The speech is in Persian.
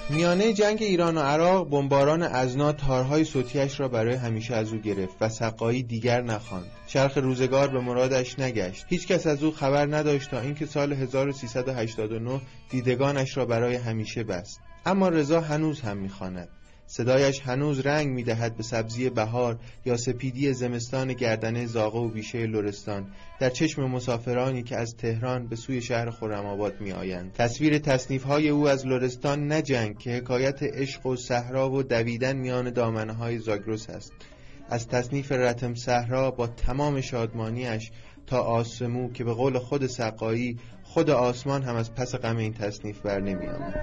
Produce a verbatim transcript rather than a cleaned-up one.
میانه جنگ ایران و عراق بمباران ازنا تارهای صوتیش را برای همیشه از او گرفت و سقایی دیگر نخواند. چرخ روزگار به مرادش نگشت. هیچ کس از او خبر نداشت تا اینکه سال هزار و سیصد و هشتاد و نه دیدگانش را برای همیشه بست. اما رضا هنوز هم میخواند. صدایش هنوز رنگ میدهد به سبزی بهار یا سپیدی زمستان گردنه زاغه و بیشه لرستان در چشم مسافرانی که از تهران به سوی شهر خرم‌آباد می آیند. تصویر تصنیف‌های او از لرستان نه جنگ که حکایت عشق و صحرا و دویدن میان دامنه‌های زاگرس است. از تصنیف رتم صحرا با تمام شادمانیش تا آسمو که به قول خود سقایی خود آسمان هم از پس غم این تصنیف بر نمی آمد.